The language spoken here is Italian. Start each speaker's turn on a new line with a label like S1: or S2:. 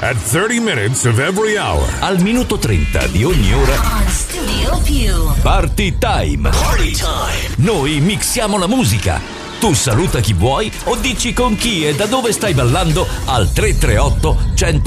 S1: at 30 minutes of every hour.
S2: Al minuto 30 di ogni ora.
S3: On Studio Più.
S2: Party Time. Party Time. Noi mixiamo la musica. Tu saluta chi vuoi o dici con chi e da dove stai ballando al 338 100